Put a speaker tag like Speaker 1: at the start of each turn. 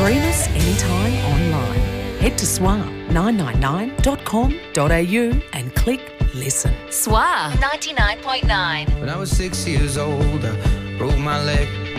Speaker 1: Stream us anytime online. Head to swa999.com.au and click listen.
Speaker 2: SWA 99.9.
Speaker 3: When I was 6 years old, I broke my leg.